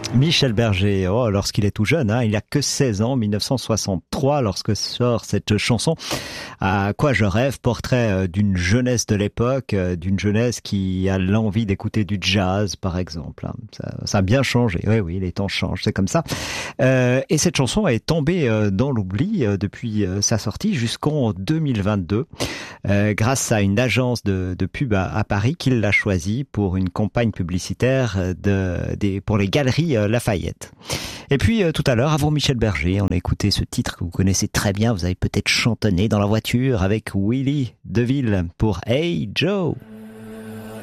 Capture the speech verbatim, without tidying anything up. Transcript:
Michel Berger, oh, lorsqu'il est tout jeune, hein, il a que seize ans, mille neuf cent soixante-trois, lorsque sort cette chanson. À quoi je rêve, portrait d'une jeunesse de l'époque, d'une jeunesse qui a l'envie d'écouter du jazz, par exemple. Ça, ça a bien changé. Oui, oui, les temps changent, c'est comme ça. Euh, et cette chanson est tombée dans l'oubli depuis sa sortie jusqu'en deux mille vingt-deux, euh, grâce à une agence de, de pub à, à Paris qui l'a choisie pour une campagne publicitaire de, des, pour les galeries Lafayette. Et puis euh, tout à l'heure, avant Michel Berger, on a écouté ce titre que vous connaissez très bien, vous avez peut-être chantonné dans la voiture avec Willy DeVille pour Hey Joe.